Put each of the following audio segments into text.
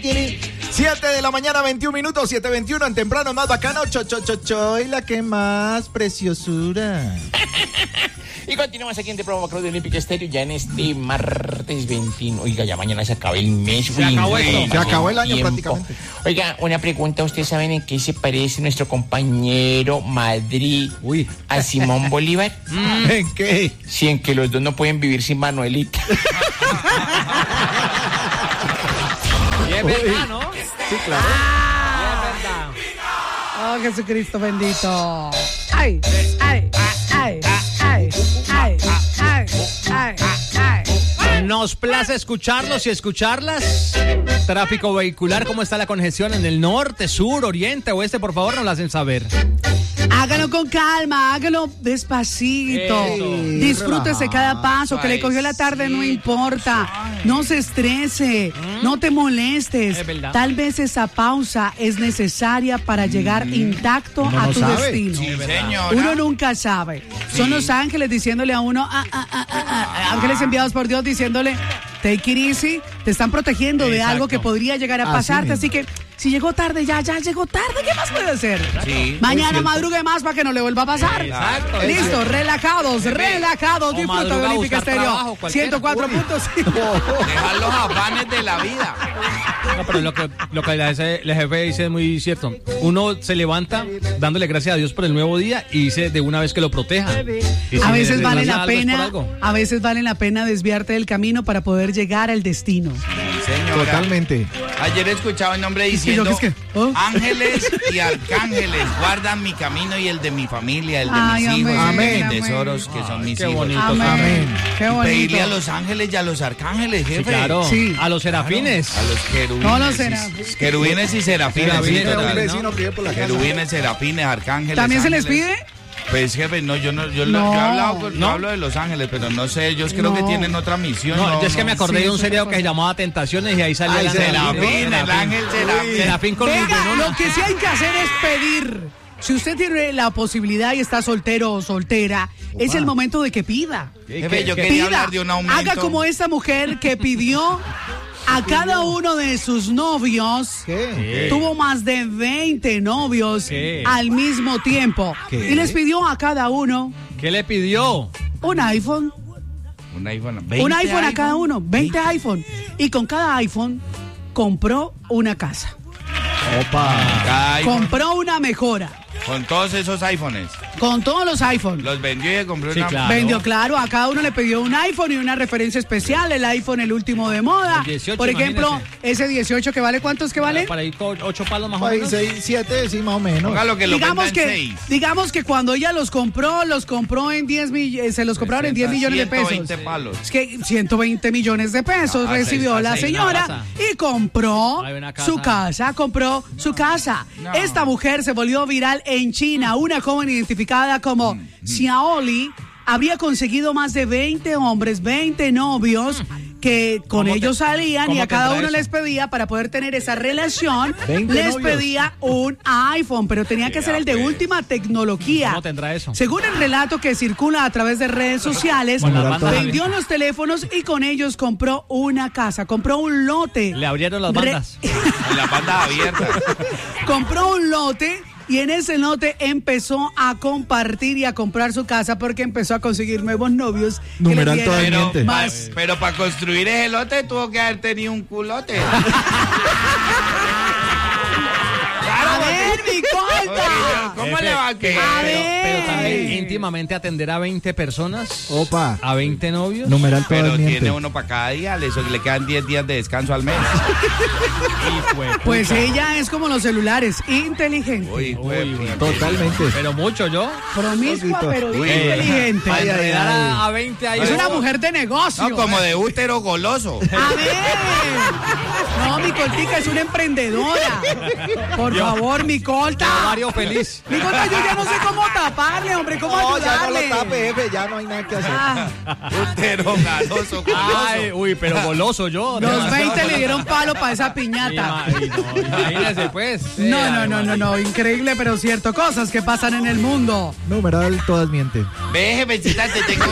7 de la mañana, 21 minutos, 7:21 en temprano, más bacano, y la que más preciosura. Y continuamos aquí en The Programa Crowd de Olímpica Estéreo ya en este martes 21. Oiga, ya mañana se acaba el mes. Se acabó el año prácticamente. Oiga, una pregunta. ¿Ustedes saben en qué se parece nuestro compañero Madrid a Simón Bolívar? ¿En qué? Sí, en que los dos no pueden vivir sin Manuelita. Y es verdad, ¿no? Sí, claro. Es verdad. Oh, Jesucristo bendito. Ay, ay, ay, ay, ay, ay, ay, ay. Nos place escucharlos y escucharlas. Tráfico vehicular, ¿cómo está la congestión en el norte, sur, oriente, oeste? Por favor, nos lo hacen saber. Hágalo con calma, hágalo despacito. Eso. Disfrútese cada paso, que le cogió la tarde, no importa. No se estrese, no te molestes. Es verdad. Tal vez esa pausa es necesaria para llegar intacto Uno a no tu sabe. destino. Sí, señora. Uno nunca sabe. Son los ángeles diciéndole a uno, ángeles enviados por Dios diciéndole, take it easy, te están protegiendo de Exacto. algo que podría llegar a Así pasarte, mismo. así que si llegó tarde, ya llegó tarde, ¿qué más puede hacer? Sí. Mañana madrugue más para que no le vuelva a pasar. Exacto. Listo, relajados, disfruta de madruga a Olímpica buscar Estéreo. trabajo, cualquiera. 104.5. Dejar los afanes de la vida. No, pero lo que el jefe dice es muy cierto. Uno se levanta dándole gracias a Dios por el nuevo día y dice de una vez que lo proteja. Y si A veces le vale pasa la algo, es por pena, algo. a veces vale la pena desviarte del camino para poder llegar al destino. Señora, Totalmente. ayer he escuchado un hombre que diciendo yo, ¿qué es que? ¿Oh? ángeles y arcángeles guardan mi camino y el de mi familia, el de Ay, mis hijos, amén, mis amén. tesoros que son mis qué hijos. bonito. Amén. Qué bonito. Pedirle a los ángeles y a los arcángeles, jefe. Sí, claro. Sí. A los serafines. A los querubines. No los serafines. Querubines y serafines. Serafines, sí, total. Un vecino que vive por la casa. Querubines, serafines, arcángeles. ¿También se les ángeles. pide? Pues jefe, no, yo No. he hablado yo No. hablo de los ángeles, pero no sé, ellos creo No. que tienen otra misión. No, yo es que me acordé Sí, de un es serial otra que se cosa. llamaba Tentaciones y ahí salía Ay, la Serafín, el ángel serafín. Serafín con Venga, Luis Benón. lo que sí hay que hacer es pedir. Si usted tiene la posibilidad y está soltero o soltera, es el momento de que pida. Jefe, yo Pida. quería hablar de un aumento. Haga como esta mujer que pidió a cada uno de sus novios. ¿Qué? Tuvo más de 20 novios ¿Qué? al mismo tiempo. ¿Qué? Y les pidió a cada uno ¿Qué le pidió? un iPhone. Un iPhone. Un iPhone a cada uno. 20 iPhone. Y con cada iPhone compró una casa. Cada iPhone, Compró una mejora. con todos esos iPhones. Con todos los iPhones. Los vendió y le compró Sí, una. claro. Vendió, claro, a cada uno le pidió un iPhone y una referencia especial, el iPhone el último de moda. El 18, Por ejemplo, imagínese. ese 18 que vale, ¿cuántos que vale? Para ir con 8 palos más o Ahí menos. 6, 7, sí, más o menos. Póngalo que lo Digamos vendan que, 6. digamos que cuando ella los compró en 10 millones, se los compraron en 10 millones de pesos. 120 palos. Es que 120 millones de pesos Ah, recibió seis, la seis, señora una casa. y compró Hay una casa. su casa, compró su casa. No. Esta mujer se volvió viral en China. Una joven identificada como Xiaoli habría conseguido más de 20 hombres, 20 novios que con ¿Cómo ellos salían y cómo a cada tendrá uno eso? les pedía para poder tener esa relación, 20 les novios. pedía un iPhone, pero tenía que ser el de pues. última tecnología. ¿Cómo tendrá eso? Según el relato que circula a través de redes sociales, Con las bandas vendió los teléfonos y con ellos compró una casa, compró un lote. Le abrieron las Re- bandas. Con la banda abierta. Compró un lote y en ese lote empezó a compartir y a comprar su casa porque empezó a conseguir nuevos novios. que le Numeral dieran todavía Pero, miente. más. pero para construir ese lote tuvo que haber tenido un culote. A ver, mi corta. ¿Cómo le va a quedar? A ver. Pero también íntimamente atender a 20 personas, Opa. a 20 novios. Numeral Pero todavía miente. tiene uno para cada día, le quedan 10 días de descanso al mes. Y fue Pues pucha. ella es como los celulares, inteligente, Uy, Totalmente. Pero mucho yo. promiscua pero Uy. inteligente. Para Ay, ay, enredar ay. a 20 ahí. Es una mujer de negocio. No, como de útero goloso. A ver. No, mi cortica es una emprendedora. Por favor, mi corta. Mario feliz. Mi corta, yo ya no sé cómo taparle, hombre. ¿Cómo ¿Cómo ya no lo ayudarle? tape, jefe, ya no hay nada que hacer. Pero galoso, Ay, uy, pero goloso yo. Los demasiado 20 le dieron palo para esa piñata. Imagínese, pues. No, increíble, pero cierto. Cosas que pasan en el mundo. Numeral, todas mienten. Ve, jefecita, te tengo...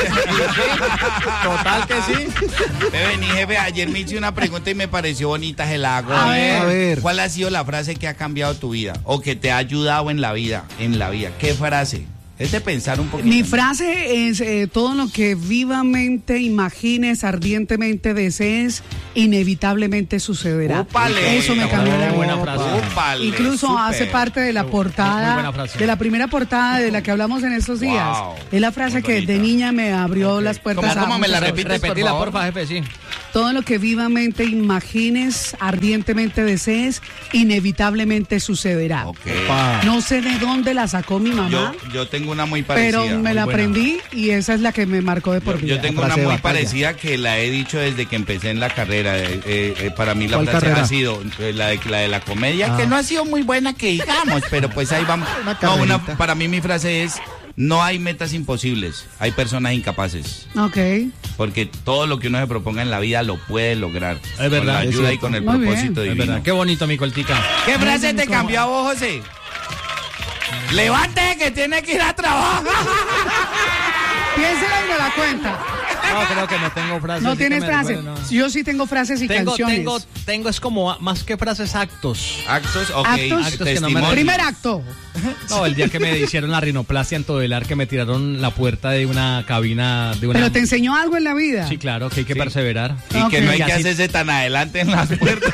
Total que sí. Ve, vení, jefe, ayer me hice una pregunta y me pareció bonita, el hago. A ver. ¿Cuál ha sido la frase que ha cambiado tu vida? O que te ha ayudado en la vida, ¿Qué frase? Es de pensar un poquito. Mi frase es todo lo que vivamente imagines, ardientemente desees, inevitablemente sucederá. ¡Úpale! Eso me cambió la Buena vida. frase. ¡Úpale! Incluso Súper. hace parte de la Muy portada, buena frase. de la primera portada de la que hablamos en estos días. Wow. Es la frase Muy que bonita. de niña me abrió las puertas ¿Cómo a me la muchas repites, por Repetila, favor? porfa, jefe, sí. Todo lo que vivamente imagines, ardientemente desees, inevitablemente sucederá. Ok. No sé de dónde la sacó mi mamá, Yo tengo una muy parecida. pero me la muy buena. aprendí y esa es la que me marcó de por vida. Yo tengo La una frase de muy batalla. parecida que la he dicho desde que empecé en la carrera. Para mí la ¿Cuál frase carrera? ha sido la de la comedia, Ah. que no ha sido muy buena que digamos, pero pues ahí vamos. Una No, carrerita. para mí mi frase es, no hay metas imposibles, hay personas incapaces. Ok. Porque todo lo que uno se proponga en la vida lo puede lograr. Es verdad, Con la es ayuda y cierto. con el Muy propósito bien. Es divino. verdad. Qué bonito, mi coltica. ¿Qué frase te cambió a vos, José? Levante que tiene que ir a trabajar. Piénsela y me la cuenta. No, creo que no tengo frases. No así que tienes me frases. recuerden, no. Yo sí tengo frases y canciones. Tengo, es como más que frases, actos. Actos, ok. Actos. Actos que no me- Testimonio. Primer acto. No, el día que me hicieron la rinoplastia en Todelar, que me tiraron la puerta de una cabina de una... Pero te enseñó algo en la vida. Sí, claro, que hay que Sí. perseverar. Y que no hay Ok. que Así- hacerse tan adelante en las puertas.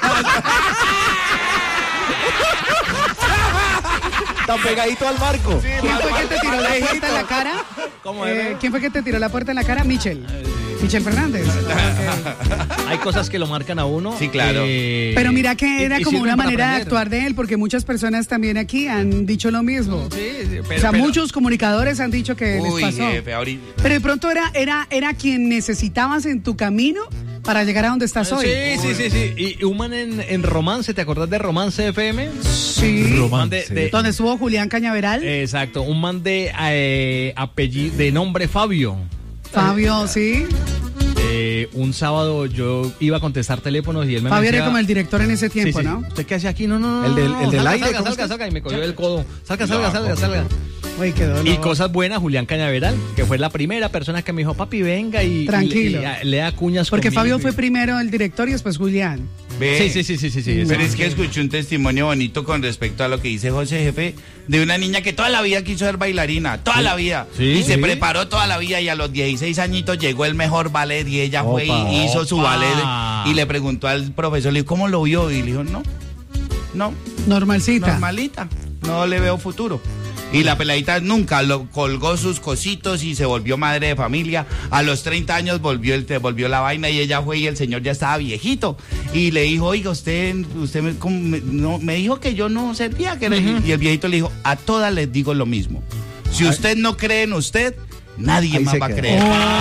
Tan pegadito al marco. ¿Quién fue que te tiró la puerta en la cara? ¿Cómo es? ¿Quién fue que te tiró la puerta en la cara? Michel. Michel Fernández. Ok. Hay cosas que lo marcan a uno. Sí, claro. Pero mira que era y como sirven una para manera de aprender. actuar de él, porque muchas personas también aquí han dicho lo mismo. Sí, sí, pero, O sea, pero- muchos comunicadores han dicho que Uy, les pasó. jefe, ahorita. Pero de pronto era quien necesitabas en tu camino para llegar a donde estás hoy. Sí. Y un man en Romance, ¿te acordás de Romance FM? Sí. Un man de- Donde estuvo Julián Cañaveral. exacto, un man de apellido, de nombre Fabio. Fabio, sí. Un sábado yo iba a contestar teléfonos y él me Fabio decía... era como el director en ese tiempo, Sí, sí. ¿no? ¿Usted qué hace aquí? No. El del salga, aire, Salga, ¿cómo salga, es que? salga. Y me cogió el codo. Salga. Uy, qué dolor. Y cosas buenas, Julián Cañaveral, que fue la primera persona que me dijo, papi, venga y Tranquilo. y lea cuñas Porque conmigo. Fabio fue primero el director y después Julián. Ve. Sí. Pero es que escuché un testimonio bonito con respecto a lo que dice José, jefe, de una niña que toda la vida quiso ser bailarina, toda la vida. Sí, y se sí. preparó toda la vida y a los 16 añitos llegó el mejor ballet y ella fue Opa. y hizo su Opa. ballet y le preguntó al profesor, le dijo, ¿cómo lo vio? Y le dijo, no, Normalcita. normalita, no le veo futuro. Y la peladita nunca lo colgó sus cositos y se volvió madre de familia. A los 30 años volvió la vaina y ella fue y el señor ya estaba viejito. Y le dijo, oiga, usted me dijo que yo no servía. Que era-". Y el viejito le dijo, a todas les digo lo mismo. Si usted no cree en usted, nadie Ahí más se va a queda. creer.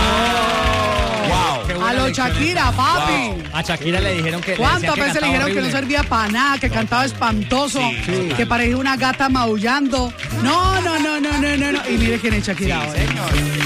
Qué Wow. buena A los lección Shakira, papi. A Shakira le dijeron que... ¿Cuántas veces le dijeron que no servía para nada, que cantaba espantoso, que parecía una gata maullando? No. Y mire quién es Shakira ahora. Señor.